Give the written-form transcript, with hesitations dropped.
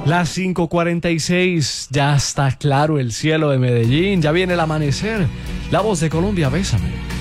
Las 5:46, ya está claro el cielo de Medellín, ya viene el amanecer. La voz de Colombia, bésame.